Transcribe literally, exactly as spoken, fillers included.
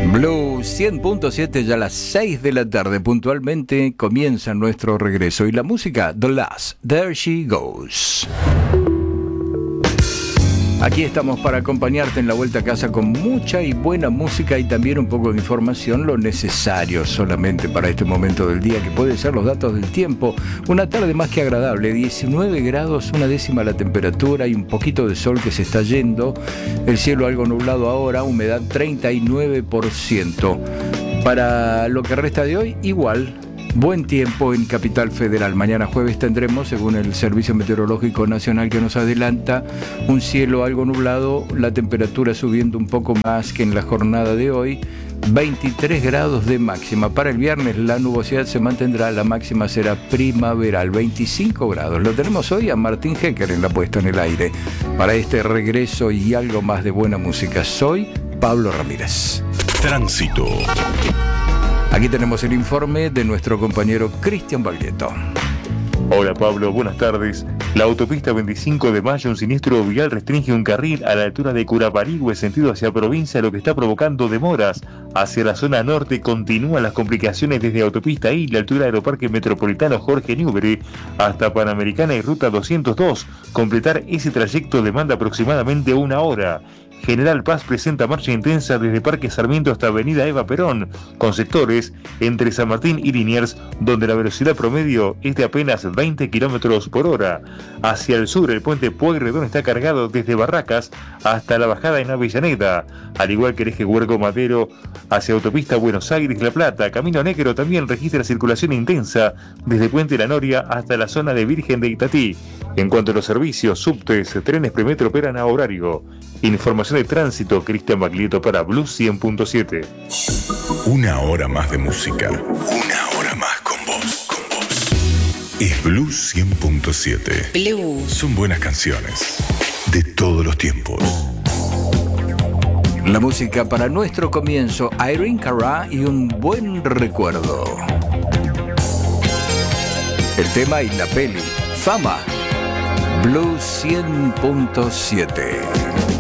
Blue cien punto siete, ya a las seis de la tarde puntualmente comienza nuestro regreso. Y la música, The Last, There She Goes. Aquí estamos para acompañarte en la vuelta a casa con mucha y buena música y también un poco de información, lo necesario solamente para este momento del día, que puede ser los datos del tiempo. Una tarde más que agradable, diecinueve grados, una décima la temperatura y un poquito de sol que se está yendo. El cielo algo nublado ahora, humedad treinta y nueve por ciento. Para lo que resta de hoy, igual. Buen tiempo en Capital Federal. Mañana jueves tendremos, según el Servicio Meteorológico Nacional que nos adelanta, un cielo algo nublado, la temperatura subiendo un poco más que en la jornada de hoy, veintitrés grados de máxima. Para el viernes la nubosidad se mantendrá, la máxima será primaveral, veinticinco grados. Lo tenemos hoy a Martín Hecker en la puesta en el aire. Para este regreso y algo más de buena música, soy Pablo Ramírez. Tránsito. Aquí tenemos el informe de nuestro compañero Cristian Baglietto. Hola Pablo, buenas tardes. La autopista veinticinco de mayo, un siniestro vial restringe un carril a la altura de Curaparigüe, sentido hacia provincia, lo que está provocando demoras. Hacia la zona norte continúan las complicaciones desde Autopista I, la altura del Aeroparque Metropolitano Jorge Newbery, hasta Panamericana y Ruta doscientos dos. Completar ese trayecto demanda aproximadamente una hora. General Paz presenta marcha intensa desde Parque Sarmiento hasta Avenida Eva Perón, con sectores entre San Martín y Liniers, donde la velocidad promedio es de apenas veinte kilómetros por hora. Hacia el sur, el puente Pueyrredón está cargado desde Barracas hasta la bajada en Avellaneda, al igual que el eje Huergo Madero hacia Autopista Buenos Aires-La Plata. Camino Negro también registra circulación intensa desde Puente La Noria hasta la zona de Virgen de Itatí. En cuanto a los servicios, subtes, trenes Premetro operan a horario. Información de tránsito, Cristian Baglietto para Blue cien punto siete. Una hora más de música. Una hora más con vos, con vos. Es Blue cien punto siete. Blue. Son buenas canciones de todos los tiempos. La música para nuestro comienzo, Irene Cara y un buen recuerdo. El tema y la peli, Fama. Blue cien punto siete.